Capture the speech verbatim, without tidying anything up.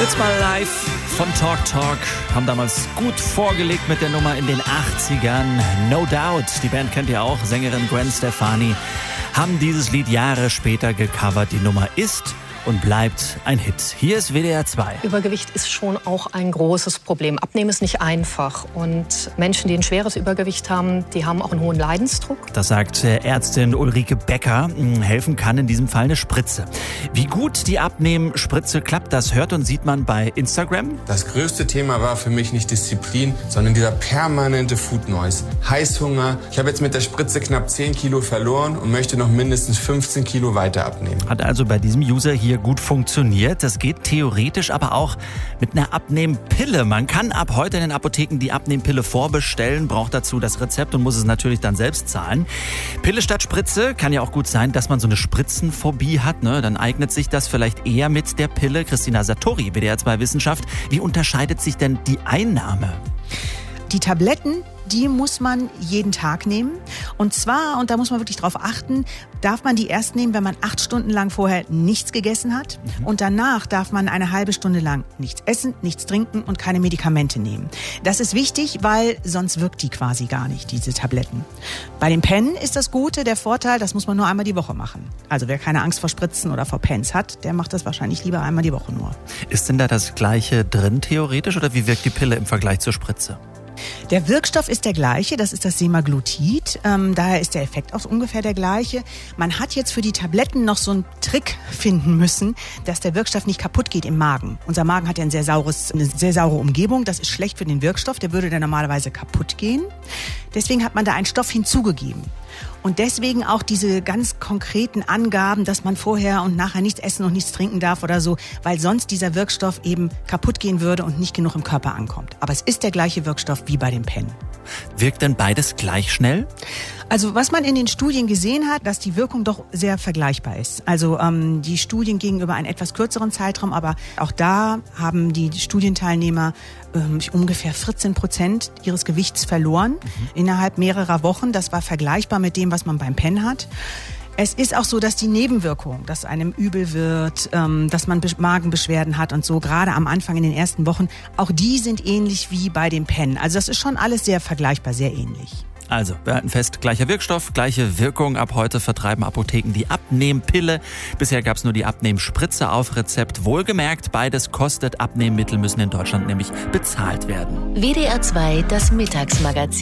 It's My Life von Talk Talk. Haben damals gut vorgelegt mit der Nummer in den achtzigern. No Doubt, die Band kennt ihr auch. Sängerin Gwen Stefani haben dieses Lied Jahre später gecovert. Die Nummer ist und bleibt ein Hit. Hier ist W D R zwei. Übergewicht ist schon auch ein großes Problem. Abnehmen ist nicht einfach. Und Menschen, die ein schweres Übergewicht haben, die haben auch einen hohen Leidensdruck. Das sagt Ärztin Ulrike Becker. Helfen kann in diesem Fall eine Spritze. Wie gut die Abnehmen-Spritze klappt, das hört und sieht man bei Instagram. Das größte Thema war für mich nicht Disziplin, sondern dieser permanente Food Noise. Heißhunger. Ich habe jetzt mit der Spritze knapp zehn Kilo verloren und möchte noch mindestens fünfzehn Kilo weiter abnehmen. Hat also bei diesem User hier gut funktioniert. Das geht theoretisch aber auch mit einer Abnehmpille. Man kann ab heute in den Apotheken die Abnehmpille vorbestellen, braucht dazu das Rezept und muss es natürlich dann selbst zahlen. Pille statt Spritze kann ja auch gut sein, dass man so eine Spritzenphobie hat. Ne? Dann eignet sich das vielleicht eher mit der Pille. Christina Satori, W D R zwei Wissenschaft. Wie unterscheidet sich denn die Einnahme? Die Tabletten, die muss man jeden Tag nehmen. Und zwar, und da muss man wirklich drauf achten, darf man die erst nehmen, wenn man acht Stunden lang vorher nichts gegessen hat. Mhm. Und danach darf man eine halbe Stunde lang nichts essen, nichts trinken und keine Medikamente nehmen. Das ist wichtig, weil sonst wirkt die quasi gar nicht, diese Tabletten. Bei den Pennen ist das Gute, der Vorteil, das muss man nur einmal die Woche machen. Also wer keine Angst vor Spritzen oder vor Pens hat, der macht das wahrscheinlich lieber einmal die Woche nur. Ist denn da das Gleiche drin theoretisch oder wie wirkt die Pille im Vergleich zur Spritze? Der Wirkstoff ist der gleiche, das ist das Semaglutid, ähm, daher ist der Effekt auch ungefähr der gleiche. Man hat jetzt für die Tabletten noch so einen Trick finden müssen, dass der Wirkstoff nicht kaputt geht im Magen. Unser Magen hat ja ein sehr saures, eine sehr saure Umgebung, das ist schlecht für den Wirkstoff, der würde dann normalerweise kaputt gehen. Deswegen hat man da einen Stoff hinzugegeben. Und deswegen auch diese ganz konkreten Angaben, dass man vorher und nachher nichts essen und nichts trinken darf oder so, weil sonst dieser Wirkstoff eben kaputt gehen würde und nicht genug im Körper ankommt. Aber es ist der gleiche Wirkstoff wie bei dem Pen. Wirkt denn beides gleich schnell? Also was man in den Studien gesehen hat, dass die Wirkung doch sehr vergleichbar ist. Also ähm, die Studien gingen über einen etwas kürzeren Zeitraum, aber auch da haben die Studienteilnehmer ähm, ungefähr vierzehn Prozent ihres Gewichts verloren mhm. innerhalb mehrerer Wochen. Das war vergleichbar mit dem, was man beim Pen hat. Es ist auch so, dass die Nebenwirkungen, dass einem übel wird, ähm, dass man Magenbeschwerden hat und so, gerade am Anfang in den ersten Wochen, auch die sind ähnlich wie bei dem Pen. Also das ist schon alles sehr vergleichbar, sehr ähnlich. Also, wir halten fest, gleicher Wirkstoff, gleiche Wirkung. Ab heute vertreiben Apotheken die Abnehmpille. Bisher gab es nur die Abnehmspritze auf Rezept. Wohlgemerkt, beides kostet. Abnehmmittel müssen in Deutschland nämlich bezahlt werden. W D R zwei, das Mittagsmagazin.